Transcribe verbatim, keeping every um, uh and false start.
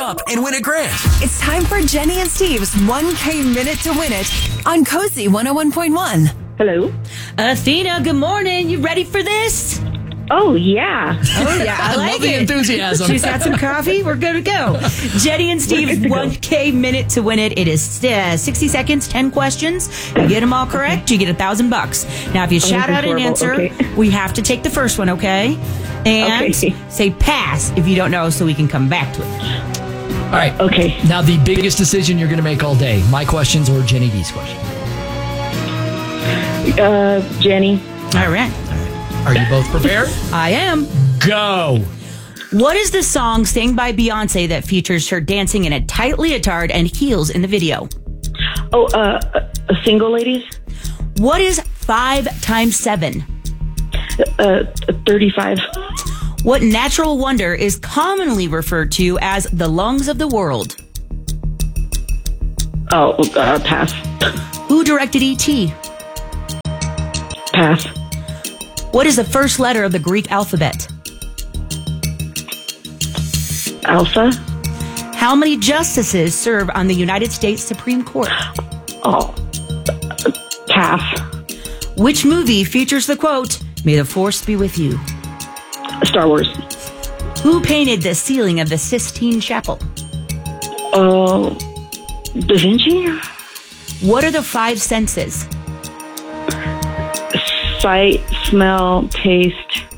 up and win a grand. It's time for Jenny and Steve's one K Minute to Win It on Cozy one oh one point one. Hello. Athena, good morning. You ready for this? Oh, yeah. Oh, yeah. I, I like love the it. enthusiasm. She's got some coffee. We're good to go. Jenny and Steve's one K Minute to Win It. It is uh, sixty seconds, ten questions. You get them all correct, you get a thousand bucks. Now, if you shout this out is an horrible. answer, Okay. we have to take the first one, okay? And Okay. say pass if you don't know so we can come back to it. All right. Okay. Now, the biggest decision you're going to make all day. My questions or Jenny B's questions? Uh, Jenny. All right. Are you both prepared? I am. Go. What is the song sang by Beyonce that features her dancing in a tight leotard and heels in the video? Oh, uh, uh, single ladies. What is five times seven? Uh, thirty-five. What natural wonder is commonly referred to as the lungs of the world? Oh, uh, pass. Who directed E T? Pass. What is the first letter of the Greek alphabet? Alpha. How many justices serve on the United States Supreme Court? Oh, pass. Which movie features the quote, "May the Force be with you"? Star Wars. Who painted the ceiling of the Sistine Chapel? Oh, Da Vinci. What are the five senses? Sight, smell, taste,